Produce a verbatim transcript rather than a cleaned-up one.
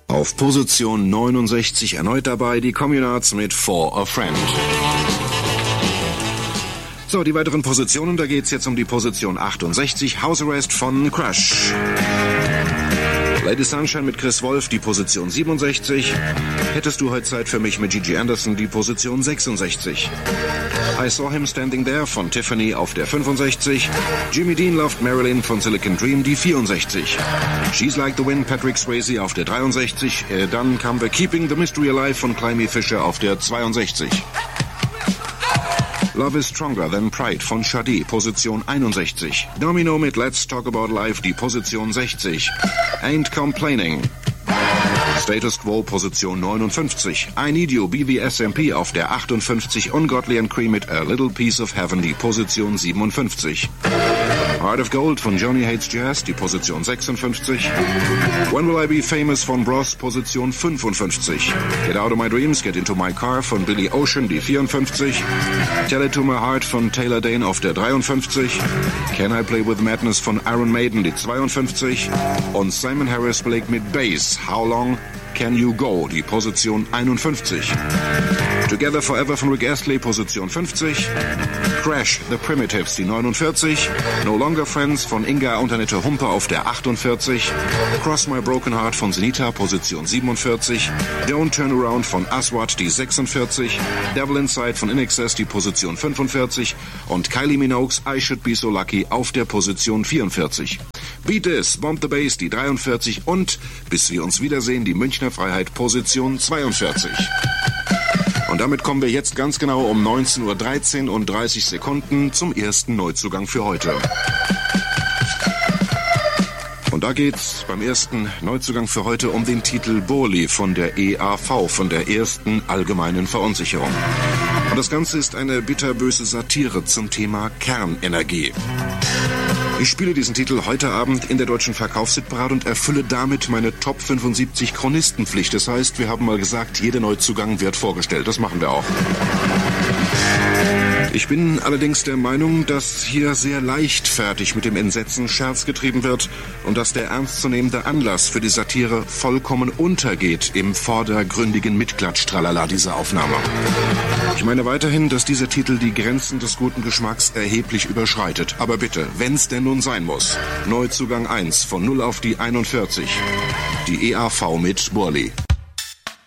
Auf Position neunundsechzig erneut dabei die Communards mit For a Friend. So, die weiteren Positionen, da geht's jetzt um die Position achtundsechzig, House Arrest von Crush. Lady Sunshine mit Chris Wolf, die Position siebenundsechzig. Hättest du heute Zeit für mich mit Gigi Anderson, die Position sechsundsechzig. I Saw Him Standing There von Tiffany auf der fünfundsechzig. Jimmy Dean Loved Marilyn von Silicon Dream, die vierundsechzig. She's Like the Wind, Patrick Swayze auf der dreiundsechzig. Äh, dann kamen wir Keeping the Mystery Alive von Climby Fisher auf der zweiundsechzig. Love is Stronger Than Pride von Sade, Position einundsechzig. Domino mit Let's Talk About Life, die Position sechzig. Ain't Complaining. Status Quo, Position neunundfünfzig. I Need You, B V S M P auf der achtundfünfzig. Ungodly and Cream mit A Little Piece of Heaven, die Position siebenundfünfzig. Heart of Gold von Johnny Hates Jazz, die Position sechsundfünfzig. When Will I Be Famous von Bros, Position fünfundfünfzig. Get Out of My Dreams, Get Into My Car von Billy Ocean, die vierundfünfzig. Tell It to My Heart von Taylor Dane auf der dreiundfünfzig. Can I Play With Madness von Iron Maiden, die zweiundfünfzig. Und Simon Harris Blake mit Bass, How Long Can You Go, die Position einundfünfzig. Together Forever von Rick Astley, Position fünfzig. Crash, The Primitives, die neunundvierzig. No Longer Friends von Inga und Annette Humpe auf der achtundvierzig. Cross My Broken Heart von Senita, Position siebenundvierzig. Don't Turn Around von Aswad, die sechsundvierzig. Devil Inside von In Excess, die Position fünfundvierzig. Und Kylie Minogue's I Should Be So Lucky auf der Position vierundvierzig. Beat This, Bomb the Bass, die dreiundvierzig. Und bis wir uns wiedersehen, die Münchner Freiheit, Position zweiundvierzig. Und damit kommen wir jetzt ganz genau um neunzehn Uhr dreizehn und dreißig Sekunden zum ersten Neuzugang für heute. Und da geht's beim ersten Neuzugang für heute um den Titel Burly von der E A V, von der ersten allgemeinen Verunsicherung. Und das Ganze ist eine bitterböse Satire zum Thema Kernenergie. Ich spiele diesen Titel heute Abend in der Deutschen Verkaufshitparade und erfülle damit meine Top fünfundsiebzig Chronistenpflicht. Das heißt, wir haben mal gesagt, jeder Neuzugang wird vorgestellt. Das machen wir auch. Ich bin allerdings der Meinung, dass hier sehr leichtfertig mit dem Entsetzen Scherz getrieben wird und dass der ernstzunehmende Anlass für die Satire vollkommen untergeht im vordergründigen Mitklatsch-Tralala dieser Aufnahme. Ich meine weiterhin, dass dieser Titel die Grenzen des guten Geschmacks erheblich überschreitet. Aber bitte, wenn's denn nun sein muss. Neuzugang eins von null auf die einundvierzig. Die E A V mit Burly.